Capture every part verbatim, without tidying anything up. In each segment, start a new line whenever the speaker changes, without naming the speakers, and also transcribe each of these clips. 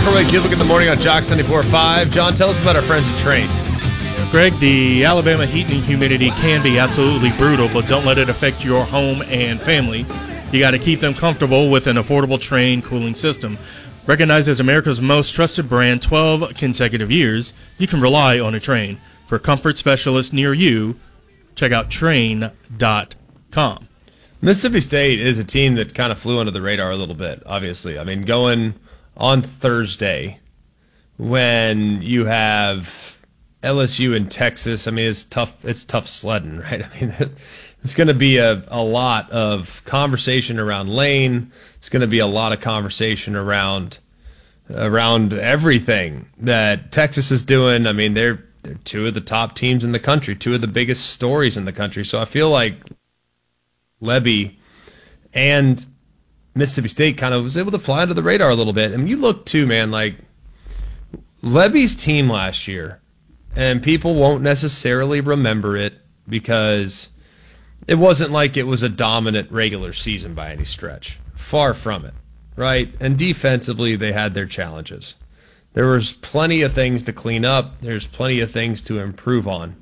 McElroy, Cubic in the morning on Jock seventy-four point five. John, tell us about our friends at Train.
Greg, the Alabama heat and humidity can be absolutely brutal, but don't let it affect your home and family. You got to keep them comfortable with an affordable Train cooling system. Recognized as America's most trusted brand twelve consecutive years, you can rely on a Train. For comfort specialists near you, check out train dot com.
Mississippi State is a team that kind of flew under the radar a little bit, obviously. I mean, going on Thursday when you have L S U and Texas, I mean, it's tough. It's tough sledding, right? I mean, there's going to be a, a lot of conversation around Lane. It's going to be a lot of conversation around around everything that Texas is doing. I mean, they're they're two of the top teams in the country, two of the biggest stories in the country. So I feel like Lebby and Mississippi State kind of was able to fly under the radar a little bit. I mean, you look too, man, like Lebby's team last year, and people won't necessarily remember it because it wasn't like it was a dominant regular season by any stretch. Far from it, right? And defensively, they had their challenges. There was plenty of things to clean up. There's plenty of things to improve on.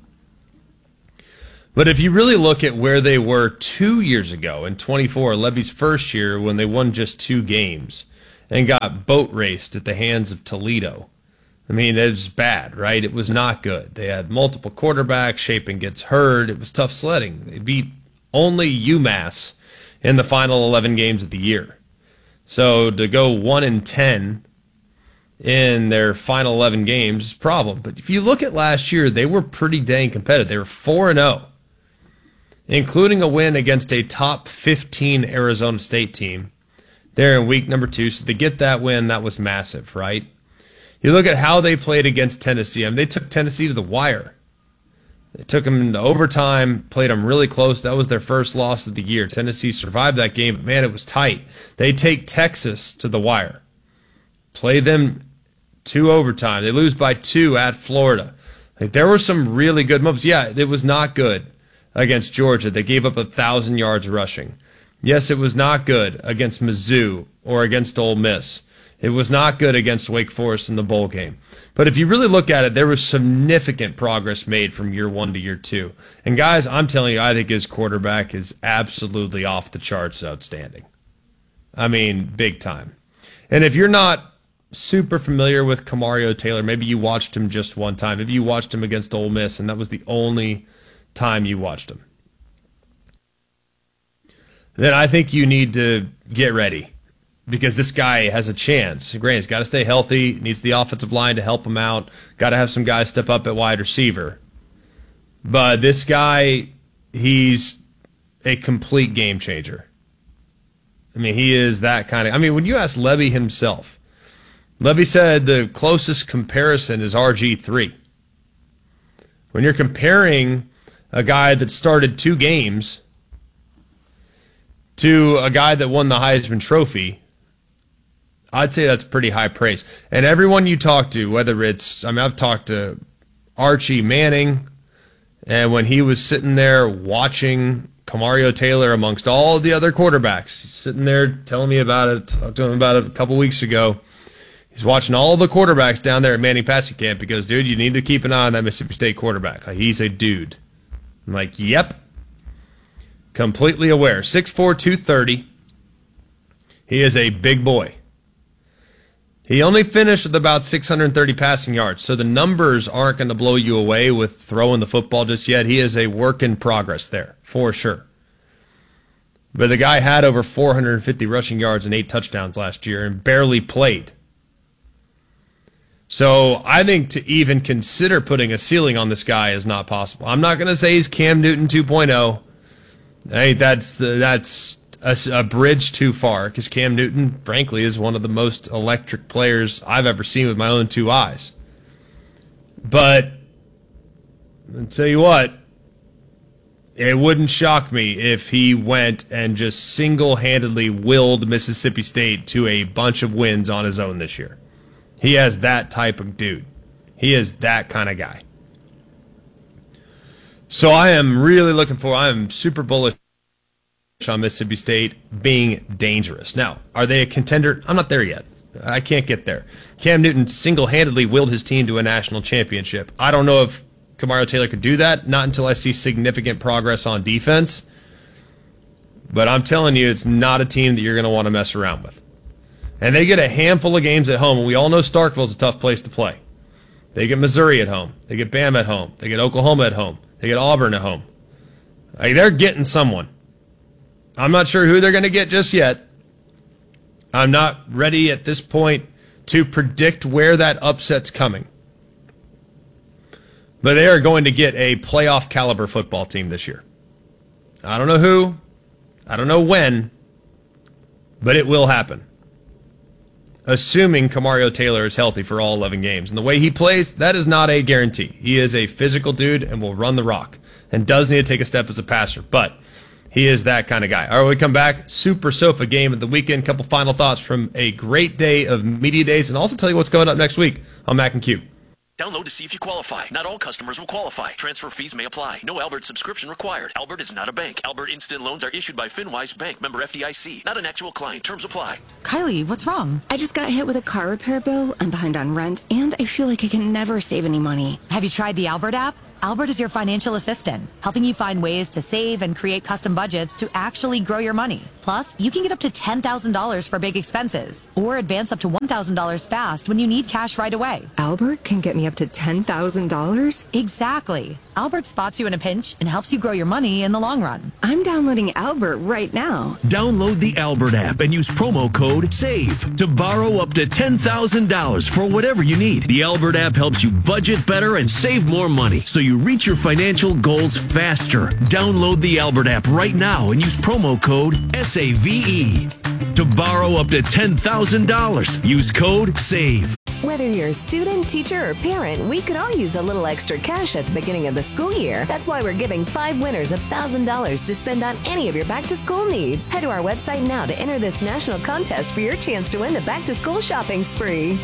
But if you really look at where they were two years ago in twenty-four, Lebby's first year when they won just two games and got boat raced at the hands of Toledo. I mean, it was bad, right? It was not good. They had multiple quarterbacks. Shapen gets hurt. It was tough sledding. They beat only UMass in the final eleven games of the year. So to go one and ten in their final eleven games is a problem. But if you look at last year, they were pretty dang competitive. They were four and oh. Including a win against a top fifteen Arizona State team there in week number two. So to get that win, that was massive, right? You look at how they played against Tennessee. I mean, they took Tennessee to the wire. They took them into overtime, played them really close. That was their first loss of the year. Tennessee survived that game, but man, it was tight. They take Texas to the wire, play them to overtime. They lose by two at Florida. Like, there were some really good moments. Yeah, it was not good against Georgia. They gave up a thousand yards rushing. Yes, it was not good against Mizzou or against Ole Miss. It was not good against Wake Forest in the bowl game. But if you really look at it, there was significant progress made from year one to year two. And guys, I'm telling you, I think his quarterback is absolutely off the charts outstanding. I mean, big time. And if you're not super familiar with Kamario Taylor, maybe you watched him just one time. Maybe you watched him against Ole Miss, and that was the only time you watched him, then I think you need to get ready because this guy has a chance. Granted, he's got to stay healthy, needs the offensive line to help him out, got to have some guys step up at wide receiver. But this guy, he's a complete game changer. I mean, he is that kind of... I mean, when you ask Lebby himself, Lebby said the closest comparison is R G three. When you're comparing a guy that started two games to a guy that won the Heisman Trophy, I'd say that's pretty high praise. And everyone you talk to, whether it's, I mean, I've talked to Archie Manning, and when he was sitting there watching Kamario Taylor amongst all the other quarterbacks, he's sitting there telling me about it, talked to him about it a couple weeks ago. He's watching all the quarterbacks down there at Manning Passing Camp because, dude, you need to keep an eye on that Mississippi State quarterback. Like, he's a dude. I'm like, yep. Completely aware. six four, two thirty. He is a big boy. He only finished with about six hundred thirty passing yards, so the numbers aren't going to blow you away with throwing the football just yet. He is a work in progress there, for sure. But the guy had over four hundred fifty rushing yards and eight touchdowns last year and barely played. So I think to even consider putting a ceiling on this guy is not possible. I'm not going to say he's Cam Newton two point oh. Hey, that's that's a, a bridge too far because Cam Newton, frankly, is one of the most electric players I've ever seen with my own two eyes. But I'll tell you what, it wouldn't shock me if he went and just single-handedly willed Mississippi State to a bunch of wins on his own this year. He has that type of dude. He is that kind of guy. So I am really looking for, I am super bullish on Mississippi State being dangerous. Now, are they a contender? I'm not there yet. I can't get there. Cam Newton single-handedly willed his team to a national championship. I don't know if Kamario Taylor could do that, not until I see significant progress on defense. But I'm telling you, it's not a team that you're going to want to mess around with. And they get a handful of games at home, and we all know Starkville's a tough place to play. They get Missouri at home. They get Bama at home. They get Oklahoma at home. They get Auburn at home. Like, they're getting someone. I'm not sure who they're going to get just yet. I'm not ready at this point to predict where that upset's coming. But they are going to get a playoff caliber football team this year. I don't know who. I don't know when. But it will happen. Assuming Kamario Taylor is healthy for all eleven games. And the way he plays, that is not a guarantee. He is a physical dude and will run the rock. And does need to take a step as a passer. But he is that kind of guy. All right, we come back. Super Sofa game of the weekend. Couple final thoughts from a great day of media days. And also tell you what's going up next week on Mac and Q.
Download to see if you qualify. Not all customers will qualify. Transfer fees may apply. No Albert subscription required. Albert is not a bank. Albert Instant Loans are issued by FinWise Bank, member F D I C. Not an actual client. Terms apply.
Kylie, what's wrong?
I just got hit with a car repair bill. I'm behind on rent, and I feel like I can never save any money.
Have you tried the Albert app? Albert is your financial assistant, helping you find ways to save and create custom budgets to actually grow your money. Plus, you can get up to ten thousand dollars for big expenses or advance up to one thousand dollars fast when you need cash right away.
Albert can get me up to ten thousand dollars?
Exactly. Albert spots you in a pinch and helps you grow your money in the long run.
I'm downloading Albert right now.
Download the Albert app and use promo code SAVE to borrow up to ten thousand dollars for whatever you need. The Albert app helps you budget better and save more money so you reach your financial goals faster. Download the Albert app right now and use promo code S A V E to borrow up to ten thousand dollars. Use code SAVE.
Whether you're a student, teacher, or parent, we could all use a little extra cash at the beginning of the school year. That's why we're giving five winners one thousand dollars to spend on any of your back-to-school needs. Head to our website now to enter this national contest for your chance to win the back-to-school shopping spree.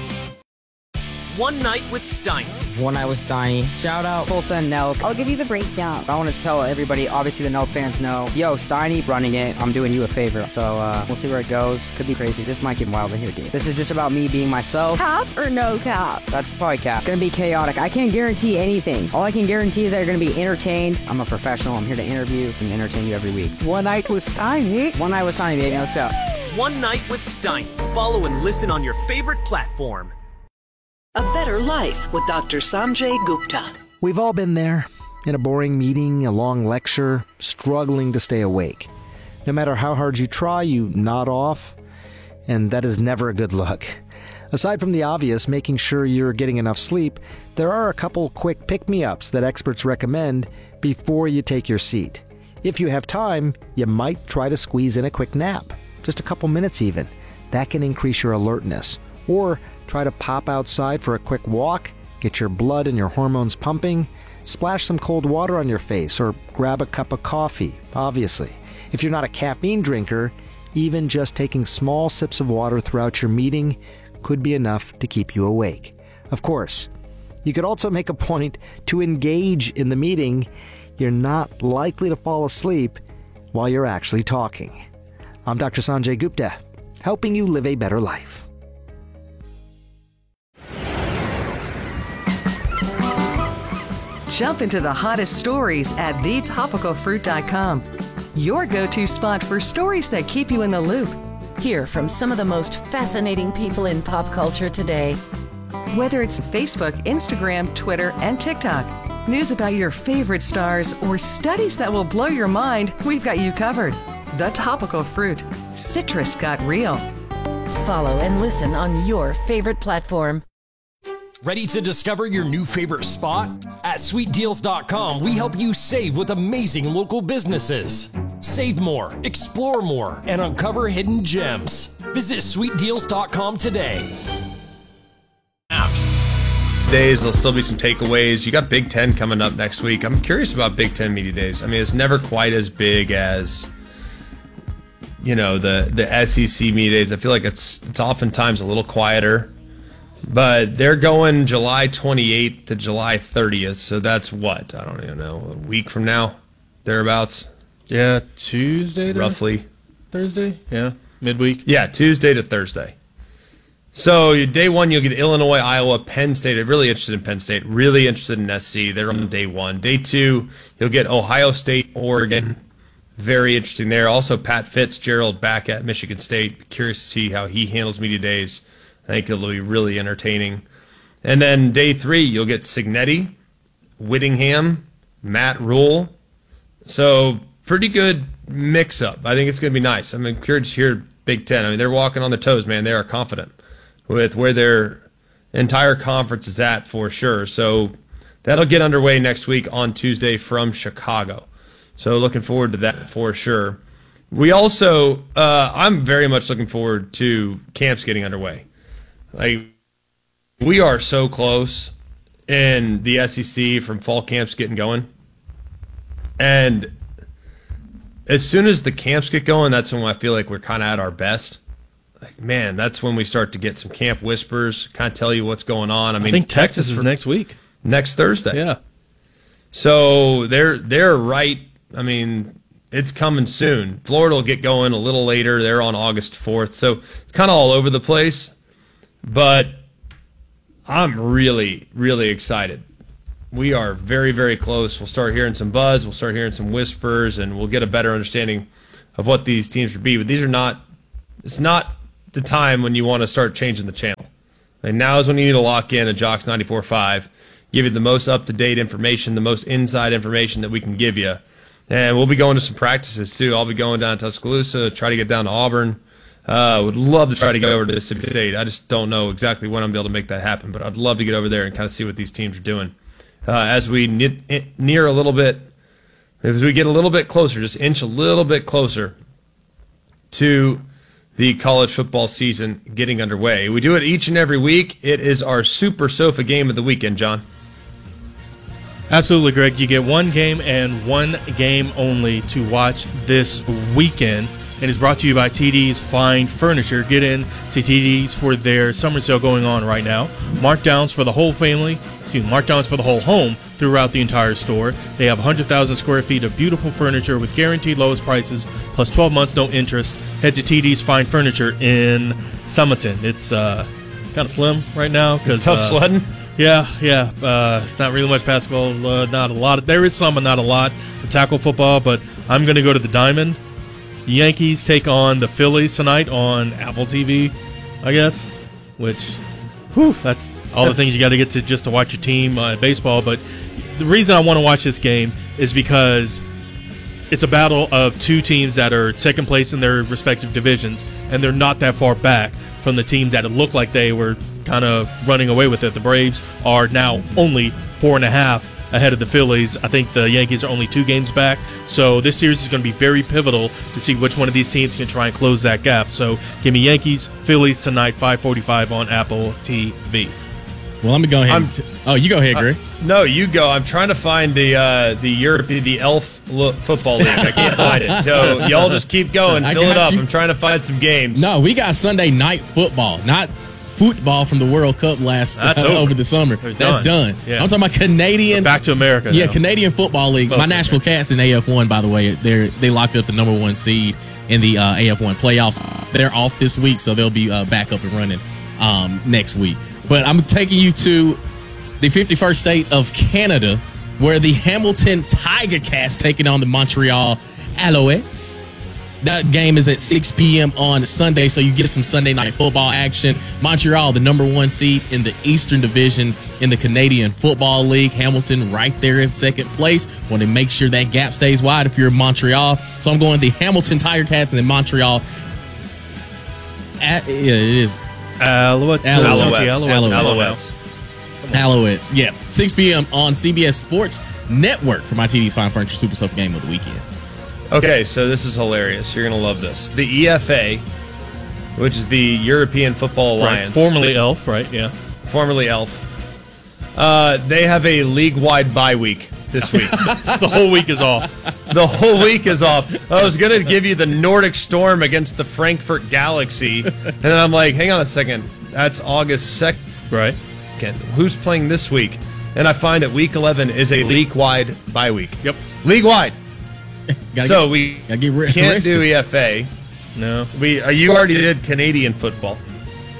One Night with Steiny.
One Night with Steiny. Shout out Full Send Nelk.
I'll give you the breakdown.
I want to tell everybody, obviously the Nelk fans know, yo, Steiny running it. I'm doing you a favor. So uh, we'll see where it goes. Could be crazy. This might get wild in here, dude. This is just about me being myself.
Cap or no cap?
That's probably cap. Gonna be chaotic. I can't guarantee anything. All I can guarantee is that you're gonna be entertained. I'm a professional. I'm here to interview and entertain you every week.
One Night with Steiny.
One Night with Steiny, baby. Let's go.
One Night with Steiny. Follow and listen on your favorite platform.
A Better Life with Doctor Sanjay Gupta.
We've all been there, in a boring meeting, a long lecture, struggling to stay awake. No matter how hard you try, you nod off, and that is never a good look. Aside from the obvious, making sure you're getting enough sleep, there are a couple quick pick-me-ups that experts recommend before you take your seat. If you have time, you might try to squeeze in a quick nap, just a couple minutes even. That can increase your alertness. Or try to pop outside for a quick walk, get your blood and your hormones pumping, splash some cold water on your face, or grab a cup of coffee, obviously. If you're not a caffeine drinker, even just taking small sips of water throughout your meeting could be enough to keep you awake. Of course, you could also make a point to engage in the meeting. You're not likely to fall asleep while you're actually talking. I'm Doctor Sanjay Gupta, helping you live a better life.
Jump into the hottest stories at the topical fruit dot com. Your go-to spot for stories that keep you in the loop.
Hear from some of the most fascinating people in pop culture today.
Whether it's Facebook, Instagram, Twitter, and TikTok, news about your favorite stars, or studies that will blow your mind, we've got you covered. The Topical Fruit. Citrus got real.
Follow and listen on your favorite platform.
Ready to discover your new favorite spot? At sweet deals dot com, we help you save with amazing local businesses. Save more, explore more, and uncover hidden gems. Visit sweet deals dot com today.
Days, there'll still be some takeaways. You got Big Ten coming up next week. I'm curious about Big Ten Media Days. I mean, it's never quite as big as, you know, the, the S E C Media Days. I feel like it's it's oftentimes a little quieter. But they're going July twenty-eighth to July thirtieth, so that's what? I don't even know, a week from now, thereabouts?
Yeah, Tuesday to
roughly.
Thursday? Yeah, midweek.
Yeah, Tuesday to Thursday. So day one, you'll get Illinois, Iowa, Penn State. I'm really interested in Penn State. Really interested in S C. They're on day one. Day two, you'll get Ohio State, Oregon. Very interesting there. Also, Pat Fitzgerald back at Michigan State. Curious to see how he handles media days. I think it'll be really entertaining. And then day three, you'll get Cignetti, Whittingham, Matt Rule. So pretty good mix-up. I think it's going to be nice. I'm encouraged to hear Big Ten. I mean, they're walking on their toes, man. They are confident with where their entire conference is at for sure. So that'll get underway next week on Tuesday from Chicago. So looking forward to that for sure. We also, uh, I'm very much looking forward to camps getting underway. Like, we are so close in the S E C from fall camps getting going. And as soon as the camps get going, that's when I feel like we're kind of at our best. Like, man, that's when we start to get some camp whispers, kind of tell you what's going on. I mean,
I think Texas, Texas is next week.
Next Thursday.
Yeah.
So they're they're right. I mean, it's coming soon. Florida will get going a little later. They're on August fourth. So it's kind of all over the place. But I'm really, really excited. We are very, very close. We'll start hearing some buzz. We'll start hearing some whispers, and we'll get a better understanding of what these teams would be. But these are not – it's not the time when you want to start changing the channel. And now is when you need to lock in a Jocks ninety-four point five, give you the most up-to-date information, the most inside information that we can give you. And we'll be going to some practices, too. I'll be going down to Tuscaloosa, try to get down to Auburn. Uh, would love to try to get over to Mississippi State. I just don't know exactly when I'm going to be able to make that happen, but I'd love to get over there and kind of see what these teams are doing. Uh, as we ne- near a little bit, as we get a little bit closer, just inch a little bit closer to the college football season getting underway. We do it each and every week. It is our Super Sofa game of the weekend, John.
Absolutely, Greg. You get one game and one game only to watch this weekend. And it's brought to you by T D's Fine Furniture. Get in to T D's for their summer sale going on right now. Markdowns for the whole family, excuse me, markdowns for the whole home throughout the entire store. They have one hundred thousand square feet of beautiful furniture with guaranteed lowest prices, plus twelve months, no interest. Head to T D's Fine Furniture in Summerton. It's uh, it's kind of slim right now.
It's tough
uh,
sledding.
Yeah, yeah. Uh, it's not really much basketball. Uh, not a lot. There is some, but not a lot. of tackle football, but I'm going to go to the Diamond. The Yankees take on the Phillies tonight on Apple T V, I guess, which, whew, that's all the things you got to get to just to watch your team uh, baseball. But the reason I want to watch this game is because it's a battle of two teams that are second place in their respective divisions, and they're not that far back from the teams that it looked like they were kind of running away with it. The Braves are now only four and a half ahead of the Phillies. I think the Yankees are only two games back. So this series is going to be very pivotal to see which one of these teams can try and close that gap. So give me Yankees, Phillies tonight, five forty-five on Apple T V.
Well, let me go ahead. T- oh, you go ahead, Greg.
Uh, no, you go. I'm trying to find the uh, the Europe, the Elf lo- football league. I can't find it. So y'all just keep going. Fill it up. You. I'm trying to find some games.
No, we got Sunday night football, not football from the World Cup last uh, over. over the summer. They're That's done. done. Yeah. I'm talking about Canadian.
Back to America.
Yeah,
now.
Canadian Football League. Most My Nashville America. Cats in A F one, by the way, they they locked up the number one seed in the uh, A F one playoffs. They're off this week, so they'll be uh, back up and running um, next week. But I'm taking you to the fifty-first state of Canada, where the Hamilton Tiger Cats taking on the Montreal Alouettes. That game is at six p.m. on Sunday, so you get some Sunday night football action. Montreal, the number one seed in the Eastern Division in the Canadian Football League. Hamilton right there in second place. Want to make sure that gap stays wide if you're in Montreal. So I'm going the Hamilton Tiger Cats and then Montreal. At, yeah, it is.
Alouettes.
Alouettes.
Alouettes. Alouettes.
Alouettes. Yeah, six p.m. on C B S Sports Network for my T V's Fine Furniture Super Sofa game of the weekend.
Okay, so this is hilarious. You're going to love this. The E F A, which is the European Football Alliance.
Right. Formerly ELF, right? Yeah.
Formerly ELF. Uh, they have a league-wide bye week this week.
The whole week is off.
The whole week is off. I was going to give you the Nordic Storm against the Frankfurt Galaxy, and then I'm like, hang on a second. That's August second.
Right.
Who's playing this week? And I find that week eleven is a league-wide bye week.
Yep.
League-wide.
Gotta
so
get,
we
get re-
can't
rested.
do E F A.
No.
We uh, you already did Canadian football.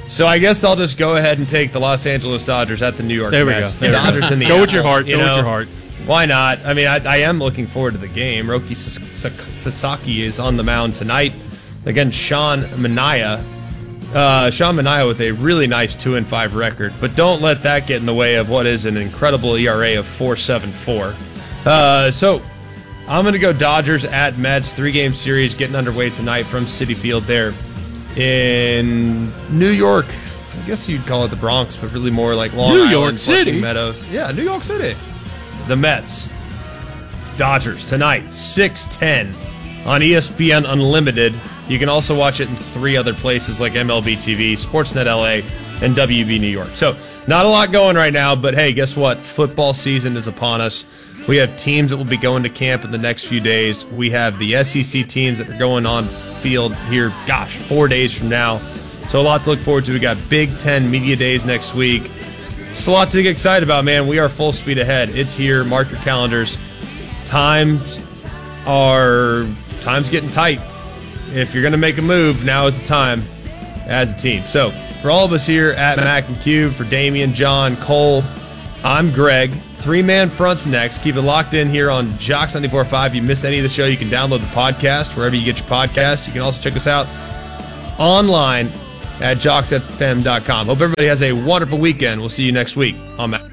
So I guess I'll just go ahead and take the Los Angeles Dodgers at the New York
there
Mets.
We go.
The Dodgers in the
Go with your
apple,
heart.
you
Go
know?
with your heart.
Why not? I mean, I, I am looking forward to the game. Roki Sasaki is on the mound tonight against Sean Manaea. Uh, Sean Manaea with a really nice two and five record, but don't let that get in the way of what is an incredible E R A of four point seven four. Uh, so I'm going to go Dodgers at Mets, three-game series getting underway tonight from Citi Field there in New York. I guess you'd call it the Bronx, but really more like Long
New
Island,
York City.
Flushing Meadows. Yeah, New York City. The Mets, Dodgers tonight, six ten on E S P N Unlimited. You can also watch it in three other places like M L B T V, Sportsnet L A, and W B New York. So not a lot going right now, but hey, guess what? Football season is upon us. We have teams that will be going to camp in the next few days. We have the S E C teams that are going on field here, gosh, four days from now. So a lot to look forward to. We got Big Ten Media Days next week. It's a lot to get excited about, man. We are full speed ahead. It's here. Mark your calendars. Times are time's getting tight. If you're going to make a move, now is the time as a team. So for all of us here at Mac and Cube, for Damian, John, Cole, I'm Greg. Three-man fronts next. Keep it locked in here on Jocks ninety-four point five. If you missed any of the show, you can download the podcast wherever you get your podcasts. You can also check us out online at jocks f m dot com. Hope everybody has a wonderful weekend. We'll see you next week on Mac.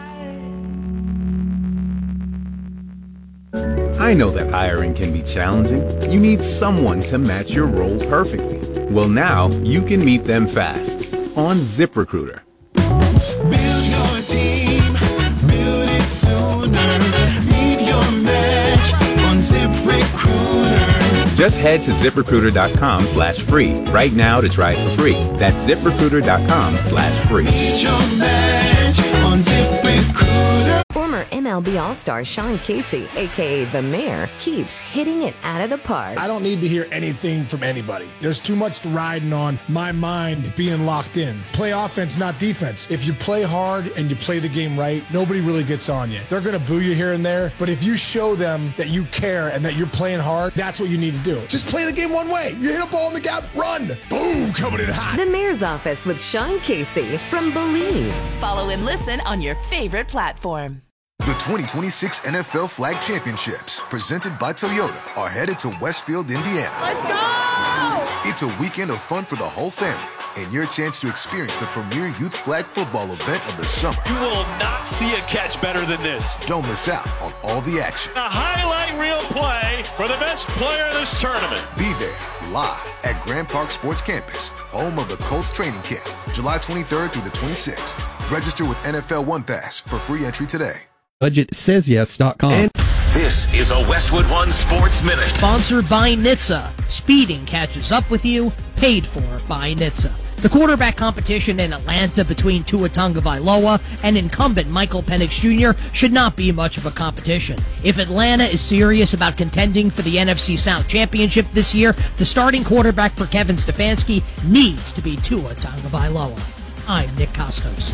I know that hiring can be challenging. You need someone to match your role perfectly. Well, now you can meet them fast on ZipRecruiter.
Build your team, build it sooner. Meet your match on ZipRecruiter.
Just head to ZipRecruiter.com slash free right now to try it for free. That's ZipRecruiter.com slash free.
Meet your match on ZipRecruiter.
Former M L B All-Star Sean Casey, a k a. The Mayor, keeps hitting it out of the park.
I don't need to hear anything from anybody. There's too much riding on my mind being locked in. Play offense, not defense. If you play hard and you play the game right, nobody really gets on you. They're going to boo you here and there, but if you show them that you care and that you're playing hard, that's what you need to do. Just play the game one way. You hit a ball in the gap, run. Boom, coming in hot.
The Mayor's Office with Sean Casey from Believe.
Follow and listen on your favorite platform.
The twenty twenty-six N F L Flag Championships, presented by Toyota, are headed to Westfield, Indiana.
Let's go!
It's a weekend of fun for the whole family and your chance to experience the premier youth flag football event of the summer.
You will not see a catch better than this.
Don't miss out on all the action.
A highlight reel play for the best player in this tournament.
Be there live at Grand Park Sports Campus, home of the Colts training camp, July twenty-third through the twenty-sixth. Register with N F L One Pass for free entry today.
budget says yes dot com.
And this is a Westwood One Sports Minute.
Sponsored by N H T S A. Speeding catches up with you. Paid for by N H T S A. The quarterback competition in Atlanta between Tua Tagovailoa and incumbent Michael Penix Junior should not be much of a competition. If Atlanta is serious about contending for the N F C South Championship this year, the starting quarterback for Kevin Stefanski needs to be Tua Tagovailoa. I'm Nick Costos.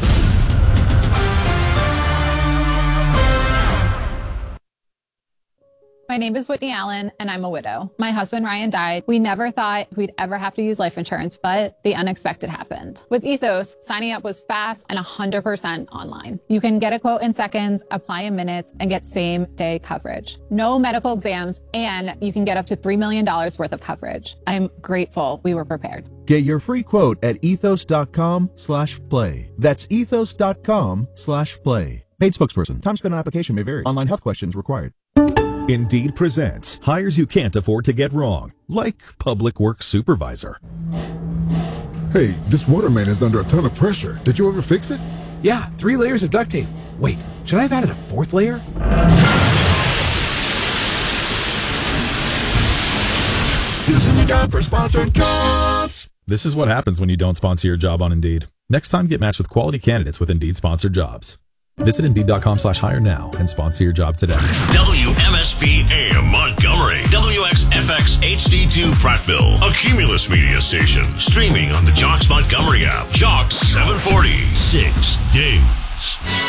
My name is Whitney Allen, and I'm a widow. My husband, Ryan, died. We never thought we'd ever have to use life insurance, but the unexpected happened. With Ethos, signing up was fast and one hundred percent online. You can get a quote in seconds, apply in minutes, and get same-day coverage. No medical exams, and you can get up to three million dollars worth of coverage. I'm grateful we were prepared.
Get your free quote at ethos.com slash play. That's ethos.com slash play. Paid spokesperson. Time spent on application may vary. Online health questions required.
Indeed presents hires you can't afford to get wrong, like public works supervisor.
Hey, this waterman is under a ton of pressure. Did you ever fix it?
Yeah, three layers of duct tape. Wait, should I have added a fourth layer?
This is a job for sponsored jobs. This is what happens when you don't sponsor your job on Indeed. Next time, get matched with quality candidates with Indeed sponsored jobs. Visit Indeed.com slash hire now and sponsor your job today.
W M S P A M Montgomery. W X F X H D two Prattville. A Cumulus media station. Streaming on the Jocks Montgomery app. Jocks seven forty. Six days.